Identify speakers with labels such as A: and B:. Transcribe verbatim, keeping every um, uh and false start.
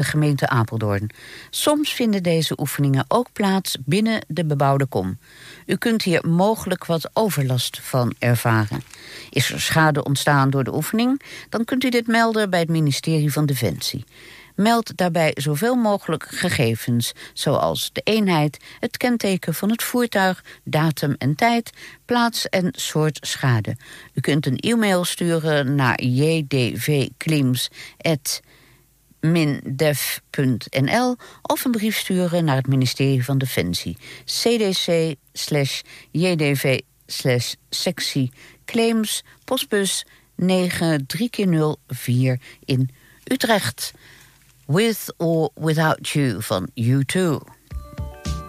A: gemeente Apeldoorn. Soms vinden deze oefeningen ook plaats binnen de bebouwde kom. U kunt hier mogelijk wat overlast van ervaren. Is er schade ontstaan door de oefening, dan kunt u dit melden bij het ministerie van Defensie. Meld daarbij zoveel mogelijk gegevens, zoals de eenheid, het kenteken van het voertuig, datum en tijd, plaats en soort schade. U kunt een e-mail sturen naar j d v claims at mindef punt n l of een brief sturen naar het ministerie van Defensie. C D C slash J D V slash sectie claims, postbus negen drie nul vier in Utrecht. With or Without You van U twee.